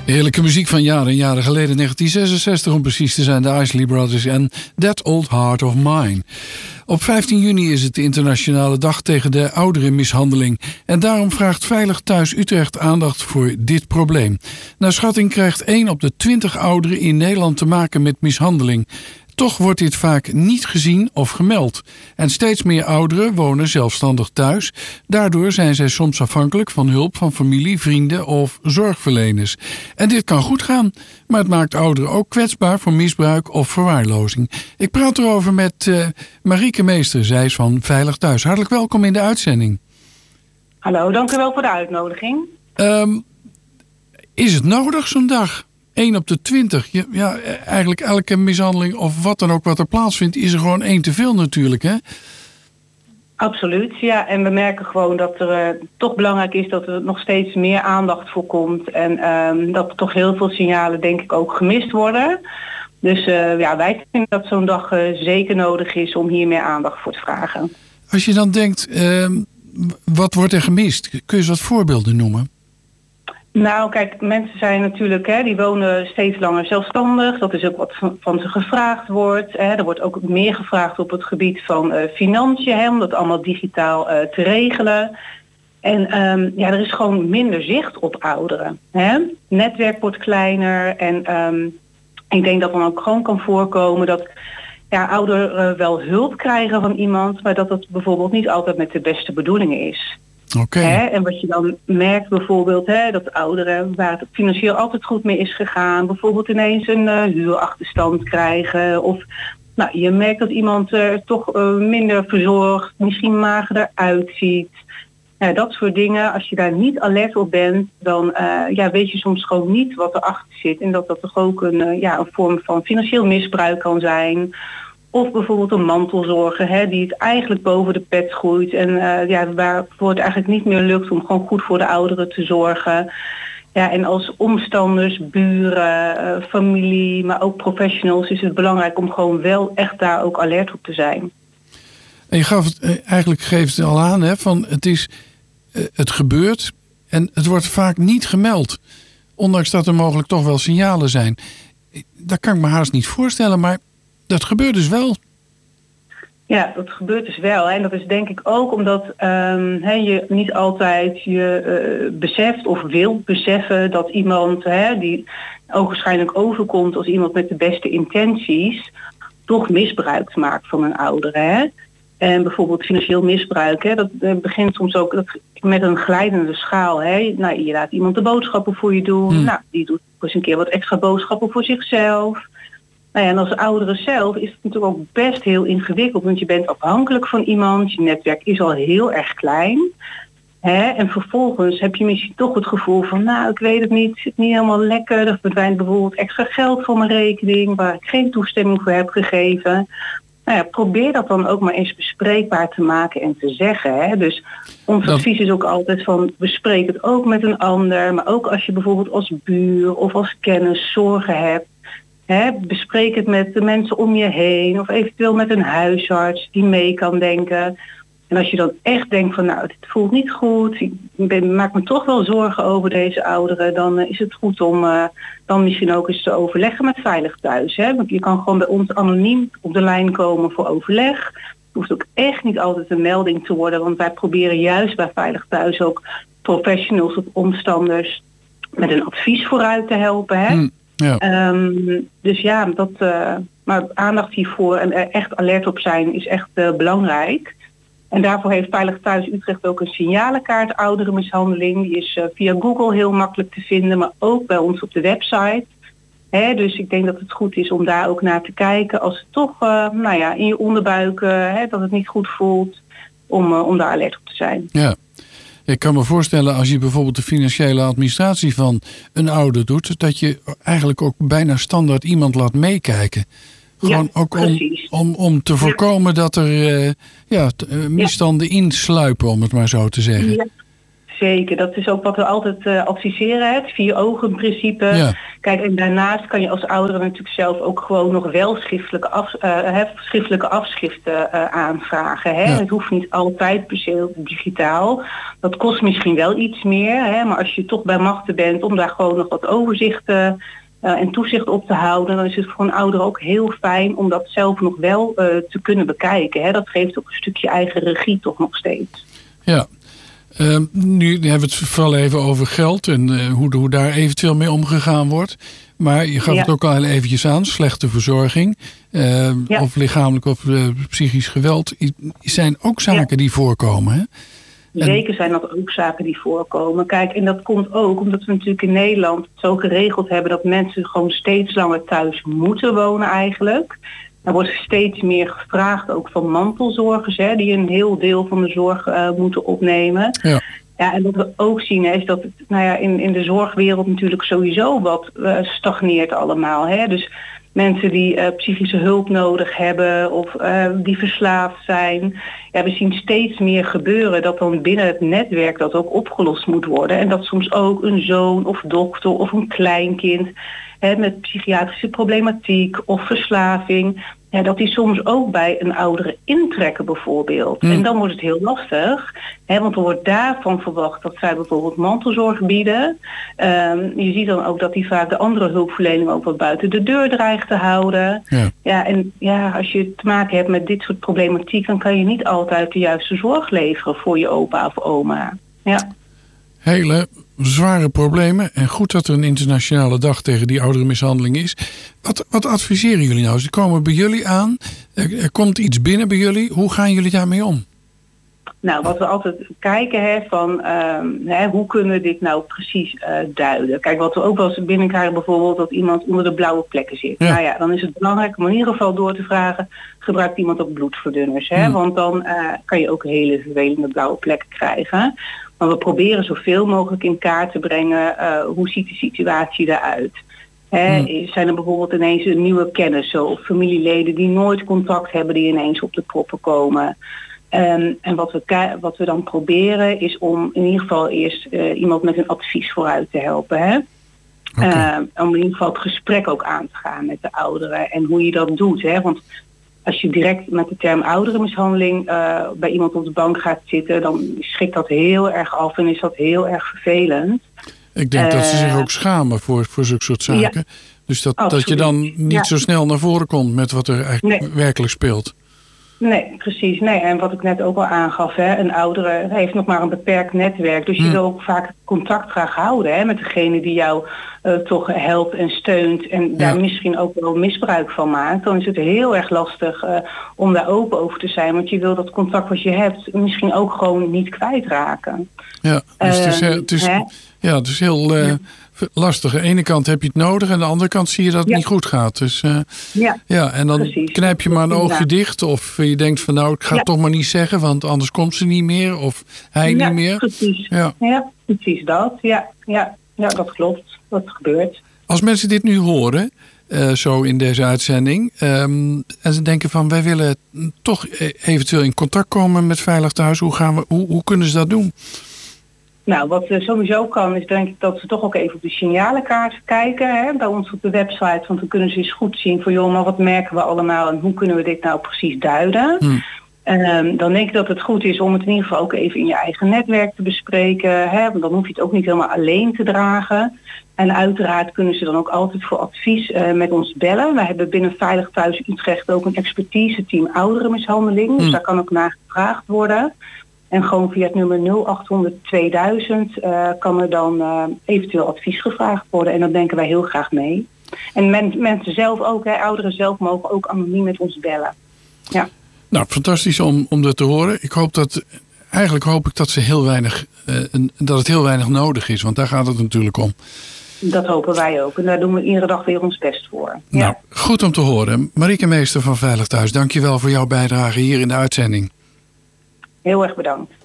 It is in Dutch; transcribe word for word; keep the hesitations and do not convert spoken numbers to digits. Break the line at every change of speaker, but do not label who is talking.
Heerlijke muziek van jaren en jaren geleden, negentien zesenzestig om precies te zijn, de Isley Brothers en That Old Heart of Mine. Op vijftien juni is het de internationale dag tegen de ouderenmishandeling. En daarom vraagt Veilig Thuis Utrecht aandacht voor dit probleem. Naar schatting krijgt één op de twintig ouderen in Nederland te maken met mishandeling. Toch wordt dit vaak niet gezien of gemeld. En steeds meer ouderen wonen zelfstandig thuis. Daardoor zijn zij soms afhankelijk van hulp van familie, vrienden of zorgverleners. En dit kan goed gaan, maar het maakt ouderen ook kwetsbaar voor misbruik of verwaarlozing. Ik praat erover met uh, Marieke Meester, zij is van Veilig Thuis. Hartelijk welkom in de uitzending.
Hallo, dank u wel voor de uitnodiging.
Um, is het nodig zo'n dag? één op de twintig. Ja, eigenlijk elke mishandeling of wat dan ook wat er plaatsvindt, is er gewoon één te veel natuurlijk, hè?
Absoluut, ja. En we merken gewoon dat er uh, toch belangrijk is dat er nog steeds meer aandacht voor komt. En um, dat er toch heel veel signalen, denk ik, ook gemist worden. Dus uh, ja, wij vinden dat zo'n dag uh, zeker nodig is om hier meer aandacht voor te vragen.
Als je dan denkt, uh, wat wordt er gemist? Kun je eens wat voorbeelden noemen?
Nou, kijk, mensen zijn natuurlijk, hè, die wonen steeds langer zelfstandig. Dat is ook wat van, van ze gevraagd wordt. Hè. Er wordt ook meer gevraagd op het gebied van uh, financiën, hè, om dat allemaal digitaal uh, te regelen. En um, ja, er is gewoon minder zicht op ouderen. Hè. Het netwerk wordt kleiner en um, ik denk dat dan ook gewoon kan voorkomen dat ja, ouderen uh, wel hulp krijgen van iemand, maar dat dat bijvoorbeeld niet altijd met de beste bedoelingen is.
Okay.
Hè, en wat je dan merkt bijvoorbeeld, hè, dat ouderen waar het financieel altijd goed mee is gegaan, bijvoorbeeld ineens een uh, huurachterstand krijgen. Of nou, je merkt dat iemand er uh, toch uh, minder verzorgd, misschien magerder uitziet. Ja, dat soort dingen, als je daar niet alert op bent, dan uh, ja, weet je soms gewoon niet wat erachter zit. En dat dat toch ook een, uh, ja, een vorm van financieel misbruik kan zijn. Of bijvoorbeeld een mantelzorger, hè, die het eigenlijk boven de pet groeit. En uh, ja, waarvoor het eigenlijk niet meer lukt om gewoon goed voor de ouderen te zorgen. Ja, en als omstanders, buren, uh, familie, maar ook professionals is het belangrijk om gewoon wel echt daar ook alert op te zijn.
En je gaf het, eigenlijk geeft het al aan, hè, van het is, uh, het gebeurt en het wordt vaak niet gemeld. Ondanks dat er mogelijk toch wel signalen zijn. Dat kan ik me haast niet voorstellen, maar dat gebeurt dus wel.
Ja, dat gebeurt dus wel. Hè. En dat is denk ik ook omdat um, he, je niet altijd je uh, beseft of wilt beseffen dat iemand he, die ogenschijnlijk overkomt als iemand met de beste intenties, toch misbruik maakt van een oudere. Hè. En bijvoorbeeld financieel misbruik, hè, dat uh, begint soms ook dat, met een glijdende schaal. Hè. Nou, je laat iemand de boodschappen voor je doen. Hmm. Nou, die doet eens een keer wat extra boodschappen voor zichzelf. Nou ja, en als ouderen zelf is het natuurlijk ook best heel ingewikkeld, want je bent afhankelijk van iemand, je netwerk is al heel erg klein. Hè? En vervolgens heb je misschien toch het gevoel van, nou, ik weet het niet, het zit niet helemaal lekker. Er verdwijnt bijvoorbeeld extra geld van mijn rekening waar ik geen toestemming voor heb gegeven. Nou ja, probeer dat dan ook maar eens bespreekbaar te maken en te zeggen. Hè? Dus ons dat... advies is ook altijd van, bespreek het ook met een ander, maar ook als je bijvoorbeeld als buur of als kennis zorgen hebt. He, bespreek het met de mensen om je heen of eventueel met een huisarts die mee kan denken. En als je dan echt denkt van nou, het voelt niet goed, ik ben, maak me toch wel zorgen over deze ouderen, dan uh, is het goed om uh, dan misschien ook eens te overleggen met Veilig Thuis. Hè? Want je kan gewoon bij ons anoniem op de lijn komen voor overleg. Het hoeft ook echt niet altijd een melding te worden, want wij proberen juist bij Veilig Thuis ook professionals of omstanders met een advies vooruit te helpen. Hè? Hmm. Ja. Um, dus ja, dat, uh, maar aandacht hiervoor en er echt alert op zijn is echt uh, belangrijk. En daarvoor heeft Veilig Thuis Utrecht ook een signalenkaart ouderenmishandeling. Die is uh, via Google heel makkelijk te vinden, maar ook bij ons op de website. Hè, dus ik denk dat het goed is om daar ook naar te kijken als het toch uh, nou ja, in je onderbuik, uh, hè, dat het niet goed voelt, om, uh, om daar alert op te zijn.
Ja. Ik kan me voorstellen als je bijvoorbeeld de financiële administratie van een ouder doet, dat je eigenlijk ook bijna standaard iemand laat meekijken. Gewoon ja, ook om, om, om te voorkomen ja. dat er uh, ja, t, uh, misstanden ja. insluipen, om het maar zo te zeggen.
Ja. zeker. Dat is ook wat we altijd uh, adviseren, het vier ogen principe.
Ja.
Kijk, en daarnaast kan je als ouderen natuurlijk zelf ook gewoon nog wel schriftelijke, af, uh, schriftelijke afschriften uh, aanvragen. Hè? Ja. Het hoeft niet altijd per se digitaal. Dat kost misschien wel iets meer, hè? Maar als je toch bij machten bent om daar gewoon nog wat overzicht uh, Uh, en toezicht op te houden, dan is het voor een ouder ook heel fijn om dat zelf nog wel uh, te kunnen bekijken. Hè? Dat geeft ook een stukje eigen regie toch nog steeds.
Ja, uh, nu hebben we het vooral even over geld en uh, hoe, hoe daar eventueel mee omgegaan wordt. Maar je gaf ja. het ook al eventjes aan, slechte verzorging uh, ja. of lichamelijk of uh, psychisch geweld zijn ook zaken ja. die voorkomen, hè?
Zeker zijn dat ook zaken die voorkomen. Kijk, en dat komt ook omdat we natuurlijk in Nederland het zo geregeld hebben dat mensen gewoon steeds langer thuis moeten wonen eigenlijk. Er wordt steeds meer gevraagd ook van mantelzorgers, hè, die een heel deel van de zorg uh, moeten opnemen. Ja. Ja, en wat we ook zien is dat het, nou ja, in, in de zorgwereld natuurlijk sowieso wat uh, stagneert allemaal. Hè? Dus mensen die uh, psychische hulp nodig hebben of uh, die verslaafd zijn. Ja, we zien steeds meer gebeuren dat dan binnen het netwerk dat ook opgelost moet worden. En dat soms ook een zoon of dochter of een kleinkind hè, met psychiatrische problematiek of verslaving, ja, dat die soms ook bij een oudere intrekken bijvoorbeeld. Mm. En dan wordt het heel lastig, hè, want er wordt daarvan verwacht dat zij bijvoorbeeld mantelzorg bieden. Um, je ziet dan ook dat die vaak de andere hulpverlening ook wat buiten de deur dreigt te houden. Ja. Ja, en ja, als je te maken hebt met dit soort problematiek, dan kan je niet altijd de juiste zorg leveren voor je opa of oma. Ja.
Hele zware problemen. En goed dat er een internationale dag tegen die ouderenmishandeling is. Wat, wat adviseren jullie nou? Ze komen bij jullie aan. Er, er komt iets binnen bij jullie. Hoe gaan jullie daarmee om?
Nou, wat we altijd kijken, hè, van um, hè, hoe kunnen we dit nou precies uh, duiden? Kijk, wat we ook wel eens binnenkrijgen bijvoorbeeld dat iemand onder de blauwe plekken zit. Ja. Nou ja, dan is het belangrijk om in ieder geval door te vragen, gebruikt iemand ook bloedverdunners? Hè? Hmm. Want dan uh, kan je ook hele vervelende blauwe plekken krijgen. Maar we proberen zoveel mogelijk in kaart te brengen, uh, hoe ziet de situatie eruit? Hè, hmm. Zijn er bijvoorbeeld ineens nieuwe kennissen of familieleden die nooit contact hebben, die ineens op de proppen komen? Um, en wat we, wat we dan proberen is om in ieder geval eerst uh, iemand met een advies vooruit te helpen. Hè? Okay. Uh, om in ieder geval het gesprek ook aan te gaan met de ouderen en hoe je dat doet. Hè? Want als je direct met de term ouderenmishandeling uh, bij iemand op de bank gaat zitten, dan schrikt dat heel erg af en is dat heel erg vervelend.
Ik denk uh, dat ze zich ook schamen voor, voor zulke soort zaken. Ja, dus dat, dat je dan niet ja. zo snel naar voren komt met wat er eigenlijk nee. werkelijk speelt.
Nee, precies. Nee, en wat ik net ook al aangaf, hè, een oudere heeft nog maar een beperkt netwerk. Dus je hmm. wil ook vaak contact graag houden hè, met degene die jou uh, toch helpt en steunt en daar ja. misschien ook wel misbruik van maakt. Dan is het heel erg lastig uh, om daar open over te zijn. Want je wil dat contact wat je hebt misschien ook gewoon niet kwijtraken.
Ja, dus uh, het is, het is, ja, het is heel uh, ja. lastig. Aan de ene kant heb je het nodig en aan de andere kant zie je dat het ja. niet goed gaat. Dus, uh, ja. ja, en dan precies. knijp je maar een oogje ja. dicht of je denkt van nou, ik ga ja. het toch maar niet zeggen, want anders komt ze niet meer of hij
ja,
niet meer.
Precies. Ja. ja, precies dat. Ja, ja, ja, dat klopt. Dat gebeurt.
Als mensen dit nu horen, uh, zo in deze uitzending, um, en ze denken van wij willen toch eventueel in contact komen met Veilig Thuis, hoe, gaan we, hoe, hoe kunnen ze dat doen?
Nou, wat uh, sowieso kan is denk ik dat ze toch ook even op de signalenkaart kijken hè, bij ons op de website. Want dan kunnen ze eens goed zien van joh, maar wat merken we allemaal en hoe kunnen we dit nou precies duiden. Hmm. Um, dan denk ik dat het goed is om het in ieder geval ook even in je eigen netwerk te bespreken. Hè, want dan hoef je het ook niet helemaal alleen te dragen. En uiteraard kunnen ze dan ook altijd voor advies uh, met ons bellen. We hebben binnen Veilig Thuis Utrecht ook een expertise team ouderenmishandeling. Dus hmm. daar kan ook naar gevraagd worden. En gewoon via het nummer nul achthonderd tweeduizend uh, kan er dan uh, eventueel advies gevraagd worden. En dat denken wij heel graag mee. En men, mensen zelf ook, hè, ouderen zelf mogen ook anoniem met ons bellen. Ja.
Nou, fantastisch om, om dat te horen. Ik hoop dat, eigenlijk hoop ik dat, ze heel weinig, uh, dat het heel weinig nodig is. Want daar gaat het natuurlijk om.
Dat hopen wij ook. En daar doen we iedere dag weer ons best voor. Ja.
Nou, goed om te horen. Marieke Meester van Veilig Thuis, dank je wel voor jouw bijdrage hier in de uitzending.
Heel erg bedankt.